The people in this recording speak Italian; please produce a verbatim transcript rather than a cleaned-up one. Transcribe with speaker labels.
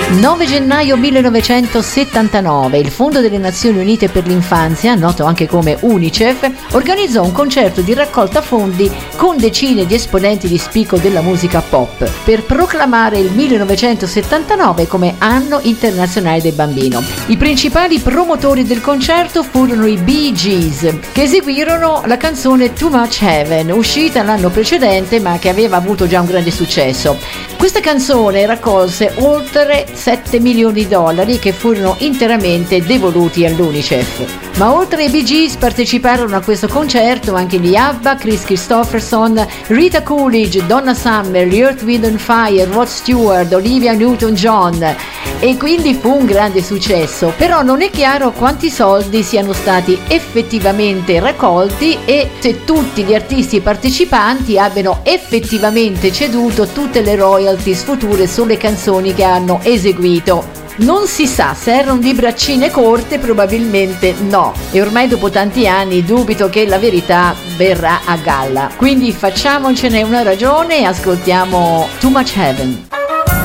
Speaker 1: nove gennaio millenovecentosettantanove, il Fondo delle Nazioni Unite per l'Infanzia, noto anche come UNICEF, organizzò un concerto di raccolta fondi con decine di esponenti di spicco della musica pop per proclamare il millenovecentosettantanove come anno internazionale del bambino. I principali promotori del concerto furono i Bee Gees, che eseguirono la canzone Too Much Heaven, uscita l'anno precedente ma che aveva avuto già un grande successo. Questa canzone raccolse oltre sette milioni di dollari che furono interamente devoluti all'UNICEF. Ma oltre ai Bee Gees parteciparono a questo concerto anche gli ABBA, Chris Christopherson, Rita Coolidge, Donna Summer, gli Earth, Wind and Fire, Rod Stewart, Olivia Newton-John, e quindi fu un grande successo. Però non è chiaro quanti soldi siano stati effettivamente raccolti e se tutti gli artisti partecipanti abbiano effettivamente ceduto tutte le royalties future sulle canzoni che hanno eseguito. Non si sa se erano di braccine corte, probabilmente no, e ormai dopo tanti anni dubito che la verità verrà a galla. Quindi facciamocene una ragione e ascoltiamo Too Much Heaven.